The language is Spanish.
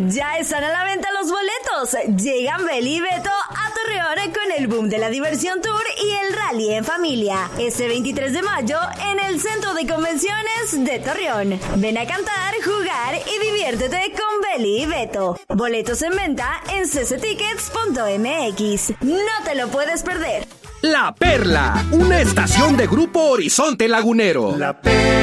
Ya están a la venta los boletos. Llegan Beli y Beto a Torreón con el boom de la Diversión Tour y el Rally en Familia. Este 23 de mayo en el Centro de Convenciones de Torreón. Ven a cantar, jugar y diviértete con Beli y Beto. Boletos en venta en cctickets.mx. No te lo puedes perder. La Perla, una estación de Grupo Horizonte Lagunero. La Perla.